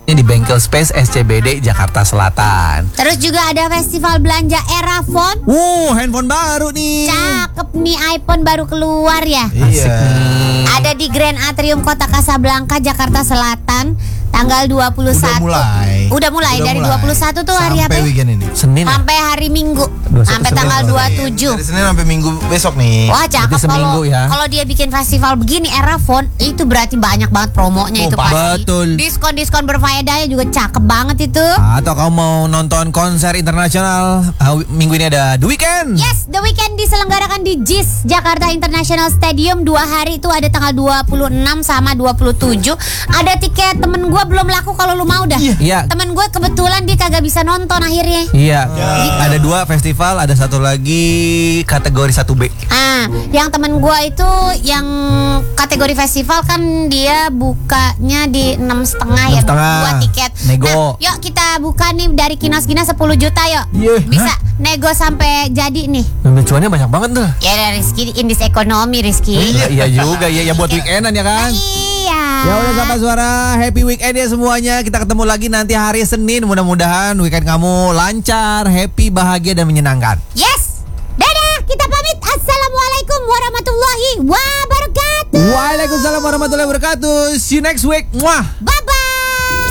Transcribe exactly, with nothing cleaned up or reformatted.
di Bengkel Space S C B D Jakarta Selatan. Terus juga ada festival belanja Erafone. Wuh, handphone baru nih. Cakep nih, iPhone baru keluar ya. Asik nih. Ada di Grand Atrium Kota Kasablanka, Jakarta Selatan, tanggal dua puluh satu. Udah mulai. Udah mulai Udah dari mulai. dua puluh satu tuh hari apa? Sampai ya? weekend ini. Senin ya? Sampai hari Minggu. dua puluh satu Sampai Senin. tanggal dua puluh tujuh. Dari Senin sampai Minggu besok nih. Wah, cakep Berarti seminggu kalau ya. kalau dia bikin festival begini Erafone, itu berarti banyak banget promonya Oh, itu pasti. betul. Diskon-diskon berfaedahnya juga cakep banget itu. Atau kamu mau nonton konser internasional, uh, minggu ini ada The Weeknd. Yes, The Weeknd diselenggarakan di J I S Jakarta International Stadium dua hari itu, ada tanggal dua puluh enam sama dua puluh tujuh. Ada tiket temen gue belum laku, kalau lu mau dah. Iya. Temen gue kebetulan dia kagak bisa nonton akhirnya. Iya, ada dua festival, ada satu lagi kategori satu B. Ah, yang temen gue itu yang kategori festival kan dia bukanya di enam setengah ya, enam setengah. dua tiket. Nego. Nah, yuk kita buka nih dari kinos-kinos sepuluh juta yuk. Iya. Bisa nego sampai jadi nih. Dan cuannya banyak banget tuh. Ya Rizky, in this ekonomi Rizky. Iya juga, iya ya buat weekendan ya kan. Iya. Ya udah Sahabat Suara, happy weekend ya semuanya. Kita ketemu lagi nanti hari Senin. Mudah-mudahan weekend kamu lancar, happy, bahagia dan menyenangkan. Yes. Dadah, kita pamit. Assalamualaikum warahmatullahi wabarakatuh. Waalaikumsalam warahmatullahi wabarakatuh. See you next week. Muah. Bye.